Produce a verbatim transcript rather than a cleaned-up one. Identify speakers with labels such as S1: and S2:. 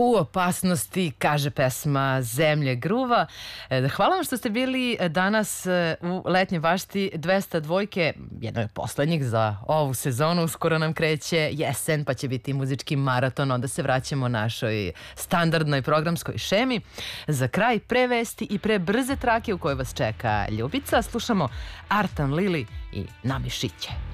S1: U opasnosti, kaže pesma Zemlje gruva. Hvala vam što ste bili danas u letnjoj vašti dvesta dvojke, jednoj od poslednjih za ovu sezonu. Uskoro nam kreće jesen, pa će biti muzički maraton, onda se vraćamo našoj standardnoj programskoj šemi. Za kraj, pre vesti i pre brze trake u kojoj vas čeka Ljubica, slušamo Artan Lili i Namišiće.